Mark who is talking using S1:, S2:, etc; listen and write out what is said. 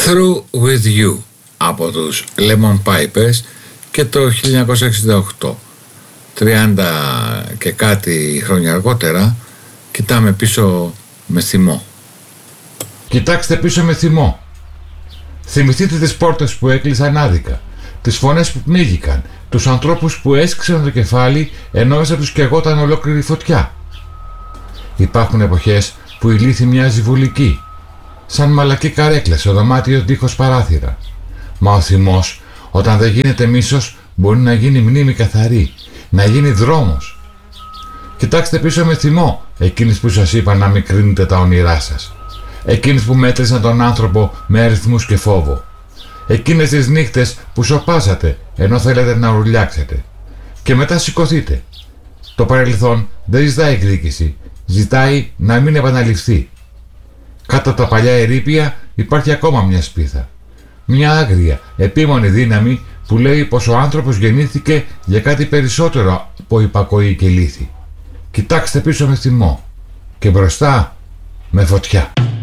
S1: Through With You από τους Lemon Pipers και το 1968. 30 και κάτι χρόνια αργότερα κοιτάμε πίσω με θυμό.
S2: Κοιτάξτε πίσω με θυμό. Θυμηθείτε τις πόρτες που έκλεισαν άδικα, τις φωνές που πνίγηκαν, τους ανθρώπους που έσκυξαν το κεφάλι ενώ μέσα τους καιγόταν ολόκληρη φωτιά. Υπάρχουν εποχές που η λύθη μοιάζει βουλική, σαν μαλακή καρέκλα σε δωμάτιο δίχως παράθυρα. Μα ο θυμός, όταν δεν γίνεται μίσος, μπορεί να γίνει μνήμη καθαρή, να γίνει δρόμος. Κοιτάξτε πίσω με θυμό εκείνους που σας είπαν να μικρύνετε τα όνειρά σας. Εκείνους που μέτρησαν τον άνθρωπο με αριθμούς και φόβο. Εκείνες τις νύχτες που σωπάσατε ενώ θέλετε να ουρλιάξετε. Και μετά σηκωθείτε. Το παρελθόν δεν ζητάει εκδίκηση, ζητάει να μην επαναληφθεί. Κάτω από τα παλιά ερείπια υπάρχει ακόμα μια σπίθα. Μια άγρια, επίμονη δύναμη που λέει πως ο άνθρωπος γεννήθηκε για κάτι περισσότερο από υπακοή και λύθη. Κοιτάξτε πίσω με θυμό και μπροστά με φωτιά.